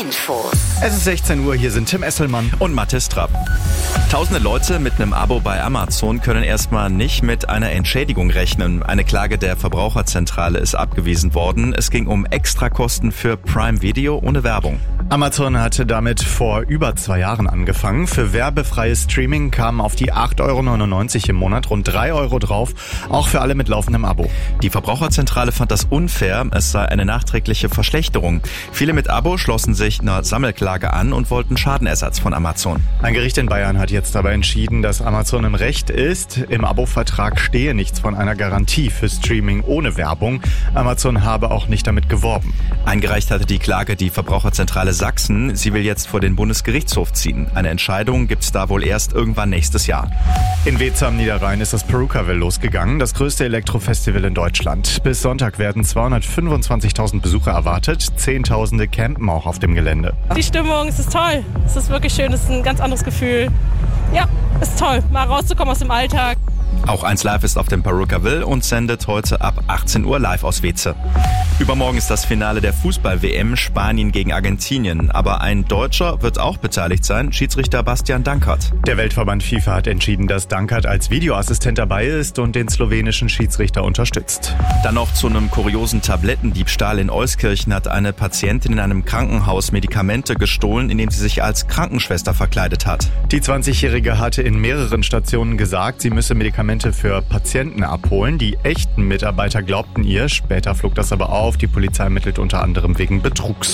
Infos. Es ist 16 Uhr, hier sind Tim Esselmann und Mathis Trapp. Tausende Leute mit einem Abo bei Amazon können erstmal nicht mit einer Entschädigung rechnen. Eine Klage der Verbraucherzentrale ist abgewiesen worden. Es ging um Extrakosten für Prime Video ohne Werbung. Amazon hatte damit vor über 2 Jahren angefangen. Für werbefreies Streaming kamen auf die 8,99 € im Monat rund 3 € drauf, auch für alle mit laufendem Abo. Die Verbraucherzentrale fand das unfair, es sei eine nachträgliche Verschlechterung. Viele mit Abo schlossen sich einer Sammelklage an und wollten Schadenersatz von Amazon. Ein Gericht in Bayern hat jetzt aber entschieden, dass Amazon im Recht ist. Im Abo-Vertrag stehe nichts von einer Garantie für Streaming ohne Werbung. Amazon habe auch nicht damit geworben. Eingereicht hatte die Klage die Verbraucherzentrale Sachsen. Sie will jetzt vor den Bundesgerichtshof ziehen. Eine Entscheidung gibt's da wohl erst irgendwann nächstes Jahr. In Weeze am Niederrhein ist das Perukaville losgegangen, das größte Elektrofestival in Deutschland. Bis Sonntag werden 225.000 Besucher erwartet. Zehntausende campen auch auf dem Gelände. Die Stimmung, es ist toll. Es ist wirklich schön, es ist ein ganz anderes Gefühl. Ja, ist toll, mal rauszukommen aus dem Alltag. Auch 1 Live ist auf dem Perukaville und sendet heute ab 18 Uhr live aus Weeze. Übermorgen ist das Finale der Fußball-WM Spanien gegen Argentinien. Aber ein Deutscher wird auch beteiligt sein, Schiedsrichter Bastian Dankert. Der Weltverband FIFA hat entschieden, dass Dankert als Videoassistent dabei ist und den slowenischen Schiedsrichter unterstützt. Dann noch zu einem kuriosen Tablettendiebstahl in Euskirchen hat eine Patientin in einem Krankenhaus Medikamente gestohlen, indem sie sich als Krankenschwester verkleidet hat. Die 20-Jährige hatte in mehreren Stationen gesagt, sie müsse Medikamente für Patienten abholen. Die echten Mitarbeiter glaubten ihr, später flog das aber auf. Die Polizei ermittelt unter anderem wegen Betrugs.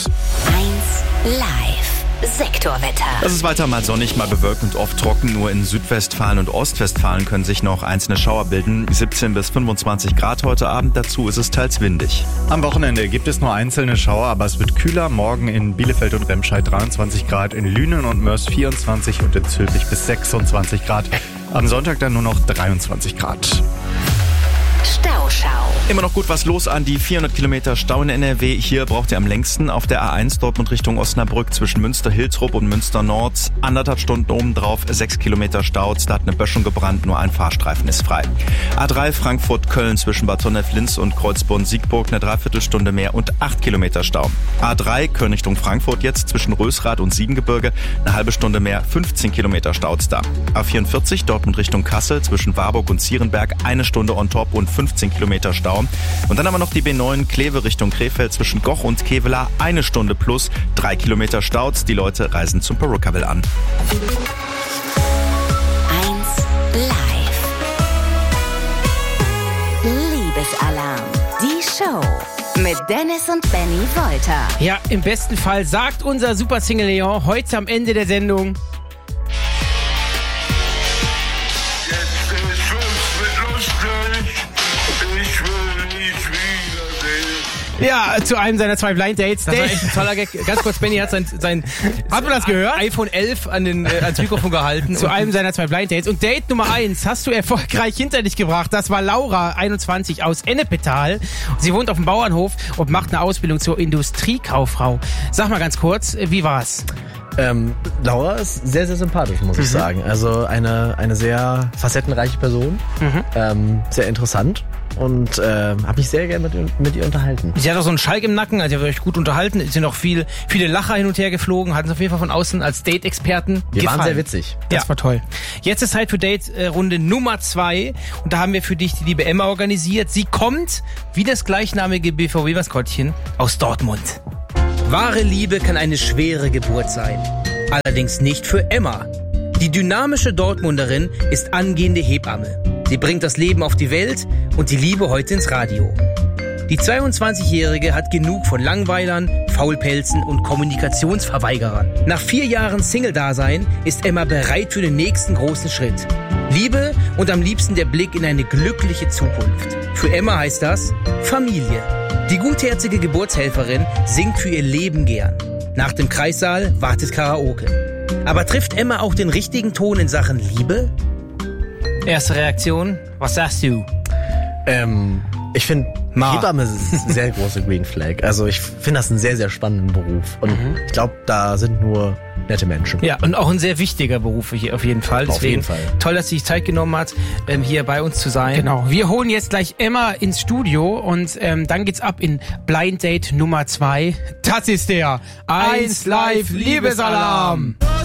1 Live. Sektorwetter. Es ist weiter mal sonnig, mal bewölkt und oft trocken. Nur in Südwestfalen und Ostwestfalen können sich noch einzelne Schauer bilden. 17 bis 25 Grad heute Abend. Dazu ist es teils windig. Am Wochenende gibt es nur einzelne Schauer, aber es wird kühler. Morgen in Bielefeld und Remscheid 23 Grad, in Lünen und Mörs 24 und in Zülpich bis 26 Grad. Am Sonntag dann nur noch 23 Grad. Stauschau. Immer noch gut was los an die 400 Kilometer Stau in NRW. Hier braucht ihr am längsten auf der A1 Dortmund Richtung Osnabrück zwischen Münster-Hiltrop und Münster-Nord. 1,5 Stunden obendrauf, 6 Kilometer Stau. Da hat eine Böschung gebrannt, nur ein Fahrstreifen ist frei. A3 Frankfurt-Köln zwischen Bad Sonnef-Linz und Kreuzborn-Siegburg eine Dreiviertelstunde mehr und 8 Kilometer Stau. A3 Köln Richtung Frankfurt jetzt zwischen Rösrath und Siebengebirge eine halbe Stunde mehr, 15 Kilometer Staus da. A44 Dortmund Richtung Kassel zwischen Warburg und Zierenberg 1 Stunde on top und 15 Kilometer Stau. Und dann haben wir noch die B9 Kleve Richtung Krefeld zwischen Goch und Kevela 1 Stunde plus 3 Kilometer Stau. Die Leute reisen zum Perukaville an. 1 Live. Liebesalarm. Die Show. Mit Dennis und Benny Wolter. Ja, im besten Fall sagt unser Supersingle Leon heute am Ende der Sendung: Ja, zu einem seiner 2 Blind Dates. Das war echt ein toller Gag. Ganz kurz, Benny hat sein Hat man das gehört? iPhone 11 ans Mikrofon gehalten. Zu einem seiner 2 Blind Dates. Und Date Nummer 1 hast du erfolgreich hinter dich gebracht. Das war Laura, 21, aus Ennepetal. Sie wohnt auf dem Bauernhof und macht eine Ausbildung zur Industriekauffrau. Sag mal ganz kurz, wie war's? Laura ist sehr, sehr sympathisch, muss ich sagen. Also eine sehr facettenreiche Person. Sehr interessant. Und habe mich sehr gerne mit ihr unterhalten. Sie hat auch so einen Schalk im Nacken, also ihr habt euch gut unterhalten. Es sind auch viele Lacher hin und her geflogen, hatten es auf jeden Fall von außen als Date-Experten Wir gefallen. waren sehr witzig. Das war toll. Jetzt ist Zeit für Date-Runde Nummer 2 und da haben wir für dich die liebe Emma organisiert. Sie kommt, wie das gleichnamige BVB-Maskottchen, aus Dortmund. Wahre Liebe kann eine schwere Geburt sein. Allerdings nicht für Emma. Die dynamische Dortmunderin ist angehende Hebamme. Sie bringt das Leben auf die Welt und die Liebe heute ins Radio. Die 22-Jährige hat genug von Langweilern, Faulpelzen und Kommunikationsverweigerern. Nach 4 Jahren Single-Dasein ist Emma bereit für den nächsten großen Schritt. Liebe und am liebsten der Blick in eine glückliche Zukunft. Für Emma heißt das Familie. Die gutherzige Geburtshelferin singt für ihr Leben gern. Nach dem Kreissaal wartet Karaoke. Aber trifft Emma auch den richtigen Ton in Sachen Liebe? Erste Reaktion, was sagst du? Ich finde Hebamme ist eine sehr große Green Flag. Also ich finde das einen sehr, sehr spannenden Beruf. Und ich glaube, da sind nur nette Menschen. Ja, und auch ein sehr wichtiger Beruf hier auf jeden Fall. Deswegen auf jeden Fall. Toll, dass sie sich Zeit genommen hat, hier bei uns zu sein. Genau. Wir holen jetzt gleich Emma ins Studio und dann geht's ab in Blind Date Nummer 2. Das ist der 1 Live Liebesalarm.